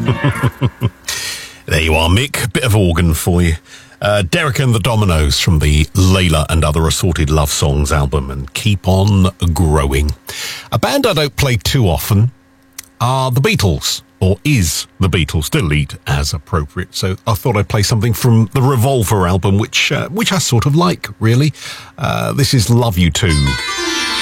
There you are, Mick. Bit of organ for you. Derek and the Dominoes from the Layla and Other Assorted Love Songs album, and Keep On Growing. A band I don't play too often are the Beatles, or is the Beatles. Delete as appropriate. So I thought I'd play something from the Revolver album, which I sort of like, really. This is Love You Too.